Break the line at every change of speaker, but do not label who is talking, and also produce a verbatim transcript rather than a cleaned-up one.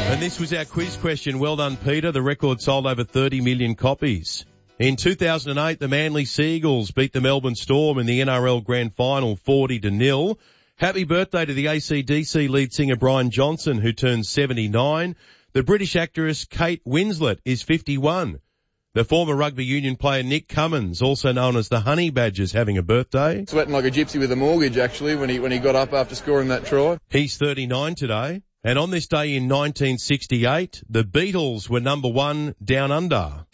And this was our quiz question. Well done, Peter. The record sold over thirty million copies. In two thousand eight, the Manly Seagulls beat the Melbourne Storm in the N R L Grand Final forty to nil. Happy birthday to the A C D C lead singer Brian Johnson, who turns seventy-nine. The British actress Kate Winslet is fifty-one. The former rugby union player Nick Cummins, also known as the Honey Badgers, having a birthday.
Sweating like a gypsy with a mortgage, actually, when he when he got up after scoring that try.
He's thirty-nine today. And on this day in nineteen sixty-eight, the Beatles were number one down under.